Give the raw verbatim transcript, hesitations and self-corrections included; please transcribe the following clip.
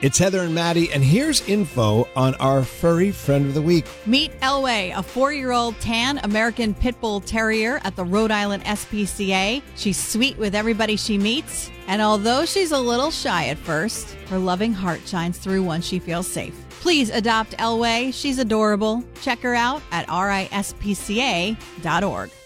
It's Heather and Maddie, and here's info on our furry friend of the week. Meet Elway, a four-year-old tan American Pit Bull Terrier at the Rhode Island S P C A. She's sweet with everybody she meets, and although she's a little shy at first, her loving heart shines through once she feels safe. Please adopt Elway. She's adorable. Check her out at R I S P C A dot org.